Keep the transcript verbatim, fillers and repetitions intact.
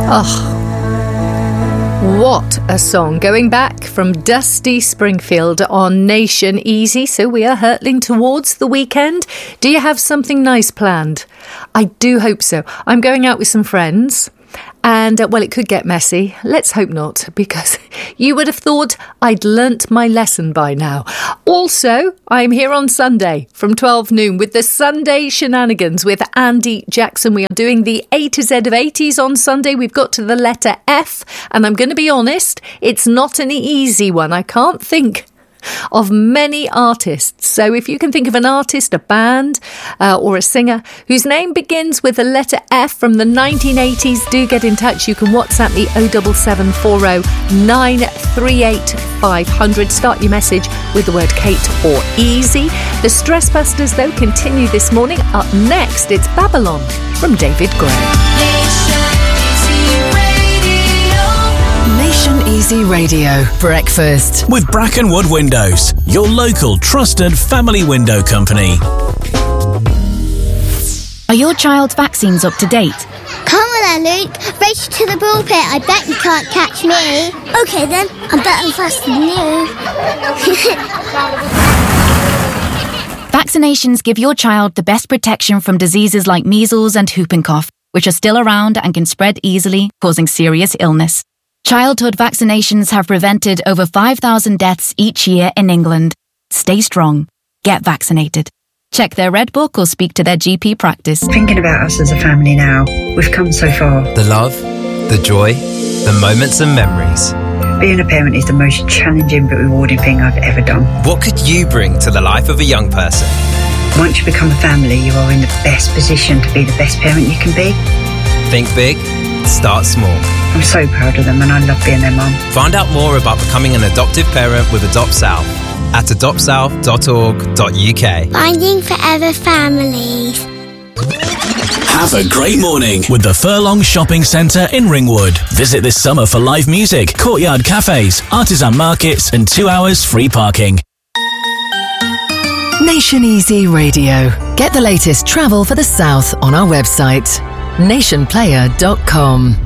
Oh, what a song. Going back from Dusty Springfield on Nation Easy. So we are hurtling towards the weekend. Do you have something nice planned? I do hope so. I'm going out with some friends. And, uh, well, it could get messy. Let's hope not, because you would have thought I'd learnt my lesson by now. Also, I'm here on Sunday from twelve noon with the Sunday Shenanigans with Andy Jackson. We are doing the A to Z of eighties on Sunday. We've got to the letter F, and I'm going to be honest, it's not an easy one. I can't think of many artists. So if you can think of an artist, a band uh, or a singer whose name begins with the letter F from the nineteen eighties, do get in touch. You can WhatsApp me oh seven seven four oh nine three eight five hundred. Start your message with the word Kate or Easy. The Stress Busters, though, continue this morning. Up next, it's Babylon from David Gray. Nation Easy Radio Breakfast with Brackenwood Windows, your local trusted family window company. Are your child's vaccines up to date? Come on then, Luke. Race to the bull pit. I bet you can't catch me. Okay then, I'm better and faster than you. Vaccinations give your child the best protection from diseases like measles and whooping cough, which are still around and can spread easily, causing serious illness. Childhood vaccinations have prevented over five thousand deaths each year in England. Stay strong. Get vaccinated. Check their Red Book or speak to their G P practice. Thinking about us as a family now, we've come so far. The love, the joy, the moments and memories. Being a parent is the most challenging but rewarding thing I've ever done. What could you bring to the life of a young person? Once you become a family, you are in the best position to be the best parent you can be. Think big, start small. I'm so proud of them and I love being their mum. Find out more about becoming an adoptive parent with Adopt South at adopt south dot org dot U K. Finding Forever Families. Have a great morning with the Furlong Shopping Centre in Ringwood. Visit this summer for live music, courtyard cafes, artisan markets and two hours free parking. Nation Easy Radio. Get the latest travel for the South on our website, nation player dot com.